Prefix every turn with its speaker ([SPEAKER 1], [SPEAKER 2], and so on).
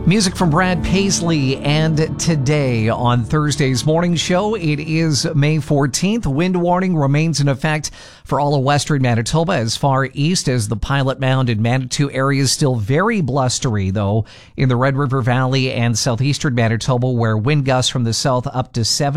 [SPEAKER 1] Music from Brad Paisley, and today on Thursday's morning show, it is May 14th. Wind warning remains in effect for all of western Manitoba as far east as the Pilot Mound and Manitou areas. Still very blustery, though, in the Red River Valley and southeastern Manitoba, where wind gusts from the south up to 7